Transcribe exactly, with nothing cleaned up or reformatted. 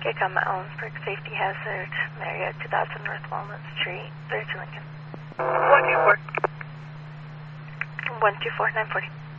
Gecko Ellensburg, safety hazard, Marriott two thousand North Walnut Street, thirty Lincoln. one two four. one two four, nine forty.